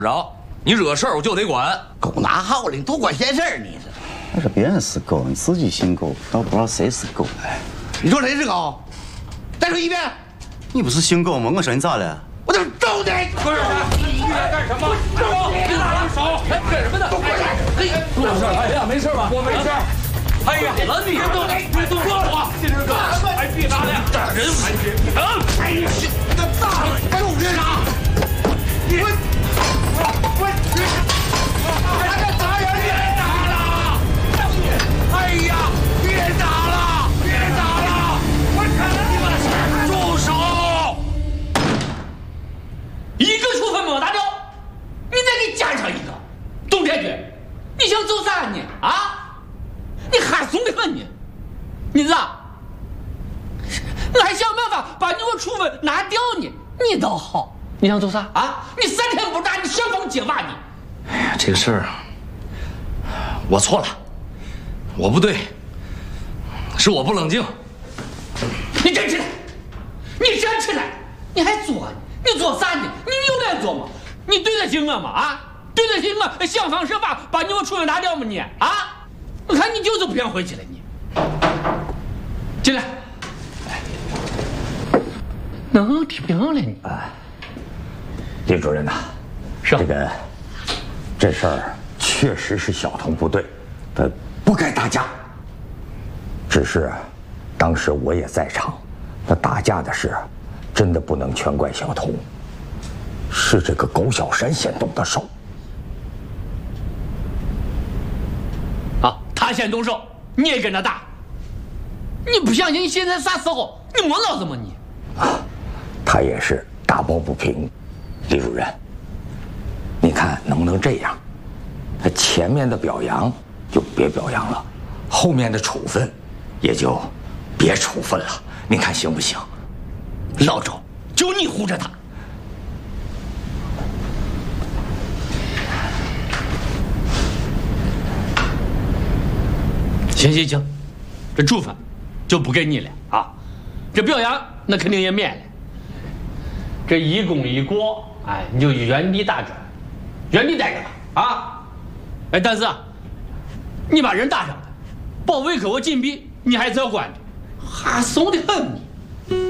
着，你惹事儿我就得管。 狗拿号了，你多管闲事儿，你是？ 那是别人是狗，你自己姓狗，倒不知道谁是狗。 你说谁是狗？再说一遍。 你不是姓狗吗？我说你咋了？ 我就揍你！ 不是，你来干什么？别打手！干什么呢？都过来！嘿，出了事了！哎呀，没事吧？我没事。哎呀，了你！别动我！金师哥，还别打脸！打人还别打！哎呀，你个大狗别打！我还敢打人？别打了！哎呀，别打了！别打了！我看你们住手！ 一个处分没拿掉，你再给加上一个，董天军，你想走啥呢？啊？你还怂得很呢！你咋？我还想办法把你我处分拿掉呢。你倒好，你想走啥啊？你3天不打，你想方揭发你？ 哎呀，这个事儿我错了，我不对，是我不冷静。 你站起来！你站起来！你还做呢？你做啥呢？你有脸做吗？你对得起我吗？啊？对得起我？想方设法把你我处分拿掉吗？你啊？我看你就是不想回去了，你进来。能听明了你？ 李主任呐， 是这事儿确实是小童不对，他不该打架。只是当时我也在场，那打架的事真的不能全怪小童，是这个苟小山先动的手。 啊，他先动手，你也跟着打。你不相信？你现在啥时候？你没脑子吗你？ 他也是打抱不平。李主任，你看能不能这样？他前面的表扬就别表扬了，后面的处分也就别处分了，你看行不行？ 老周，就你护着他。行，这处分就不给你了啊，这表扬那肯定也免了。这一功一过，哎，你就原地打转，原地待着吧啊！哎，但是你把人打伤了，保卫科我禁闭，你还是要管的，还怂得很你。